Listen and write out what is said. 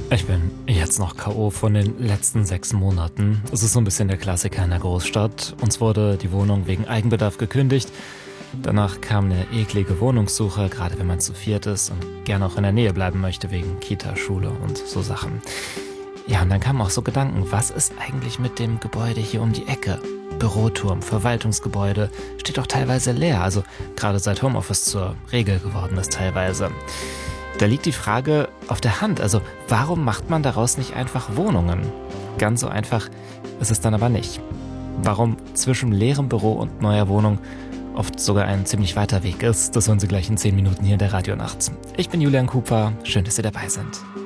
Ich bin jetzt noch K.O. von den letzten 6 Monaten. Es ist so ein bisschen der Klassiker in der Großstadt. Uns wurde die Wohnung wegen Eigenbedarf gekündigt. Danach kam eine eklige Wohnungssuche, gerade wenn man zu viert ist und gerne auch in der Nähe bleiben möchte wegen Kita, Schule und so Sachen. Ja, und dann kamen auch so Gedanken, was ist eigentlich mit dem Gebäude hier um die Ecke? Büroturm, Verwaltungsgebäude, steht doch teilweise leer, also gerade seit Homeoffice zur Regel geworden ist teilweise. Da liegt die Frage auf der Hand, also warum macht man daraus nicht einfach Wohnungen? Ganz so einfach ist es dann aber nicht. Warum zwischen leerem Büro und neuer Wohnung oft sogar ein ziemlich weiter Weg ist, das hören Sie gleich in 10 Minuten hier in der Radionacht. Ich bin Julian Cooper, schön, dass Sie dabei sind.